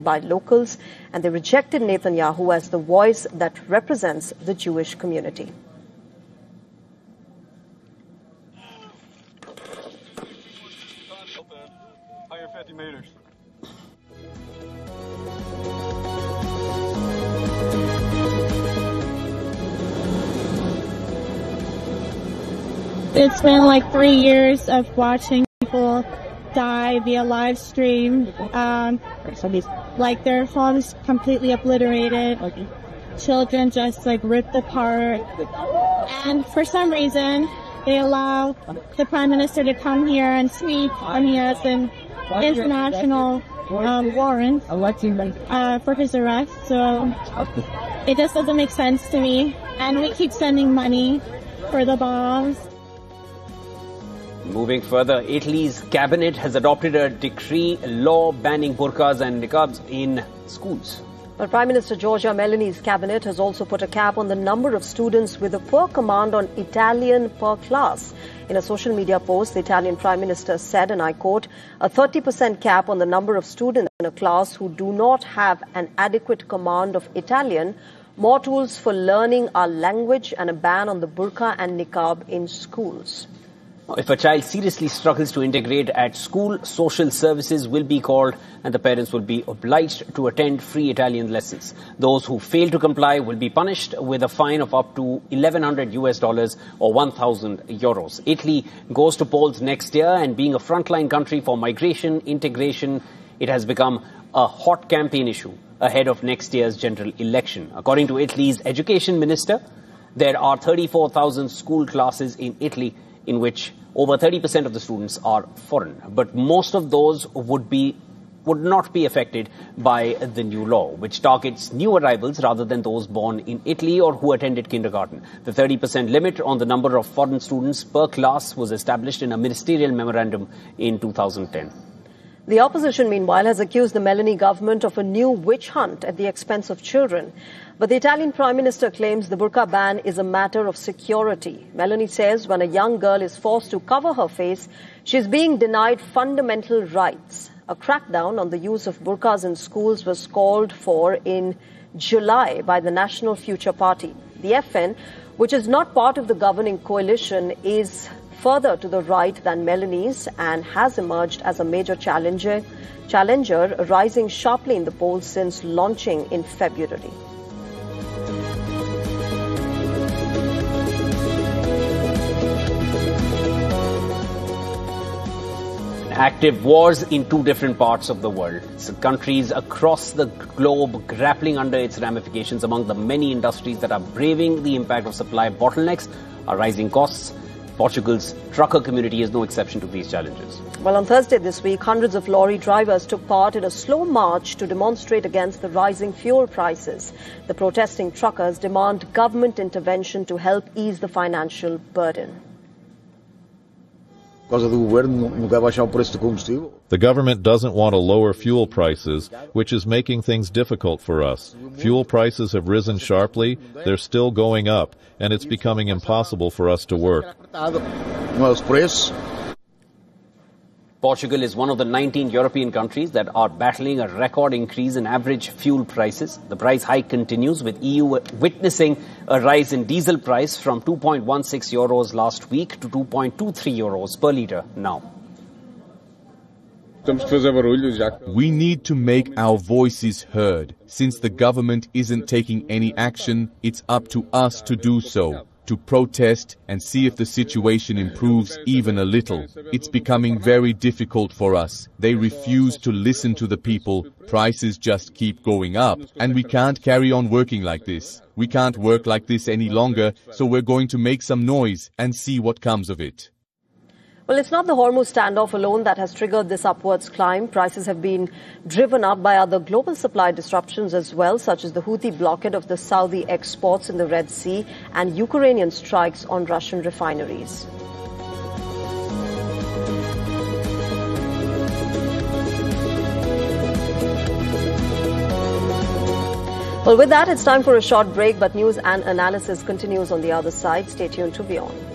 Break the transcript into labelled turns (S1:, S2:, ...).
S1: by locals, and they rejected Netanyahu as the voice that represents the Jewish community.
S2: Higher 50 meters.
S3: It's been like 3 years of watching people die via live stream. Like their homes completely obliterated. Children just like ripped apart. And for some reason, they allow the Prime Minister to come here and speak. And he has an international warrant for his arrest. So it just doesn't make sense to me. And we keep sending money for the bombs.
S4: Moving further, Italy's cabinet has adopted a decree law banning burqas and niqabs in schools.
S1: But Prime Minister Giorgia Meloni's cabinet has also put a cap on the number of students with a per command on Italian per class. In a social media post, the Italian Prime Minister said, and I quote, a 30% cap on the number of students in a class who do not have an adequate command of Italian, more tools for learning our language, and a ban on the burqa and niqab in schools.
S4: If a child seriously struggles to integrate at school, social services will be called and the parents will be obliged to attend free Italian lessons. Those who fail to comply will be punished with a fine of up to $1,100 or 1,000 euros. Italy goes to polls next year, and being a frontline country for migration, integration, it has become a hot campaign issue ahead of next year's general election. According to Italy's education minister, there are 34,000 school classes in Italy in which over 30% of the students are foreign. But most of those would not be affected by the new law, which targets new arrivals rather than those born in Italy or who attended kindergarten. The 30% limit on the number of foreign students per class was established in a ministerial memorandum in 2010.
S1: The opposition, meanwhile, has accused the Meloni government of a new witch hunt at the expense of children. But the Italian Prime Minister claims the burqa ban is a matter of security. Meloni says when a young girl is forced to cover her face, she is being denied fundamental rights. A crackdown on the use of burqas in schools was called for in July by the National Future Party. The FN, which is not part of the governing coalition, is further to the right than Meloni's and has emerged as a major challenger, rising sharply in the polls since launching in February.
S4: Active wars in two different parts of the world. So countries across the globe grappling under its ramifications. Among the many industries that are braving the impact of supply bottlenecks are rising costs. Portugal's trucker community is no exception to these challenges.
S1: Well, on Thursday this week, hundreds of lorry drivers took part in a slow march to demonstrate against the rising fuel prices. The protesting truckers demand government intervention to help ease the financial burden.
S5: The government doesn't want to lower fuel prices, which is making things difficult for us. Fuel prices have risen sharply, they're still going up, and it's becoming impossible for us to work.
S4: Portugal is one of the 19 European countries that are battling a record increase in average fuel prices. The price hike continues, with EU witnessing a rise in diesel price from 2.16 euros last week to 2.23 euros per litre now.
S6: We need to make our voices heard. Since the government isn't taking any action, it's up to us to do so. To protest and see if the situation improves even a little. It's becoming very difficult for us. They refuse to listen to the people. Prices just keep going up. And we can't carry on working like this. We can't work like this any longer, so we're going to make some noise and see what comes of it.
S1: Well, it's not the Hormuz standoff alone that has triggered this upwards climb. Prices have been driven up by other global supply disruptions as well, such as the Houthi blockade of the Saudi exports in the Red Sea and Ukrainian strikes on Russian refineries. Well, with that, it's time for a short break, but news and analysis continues on the other side. Stay tuned to WION.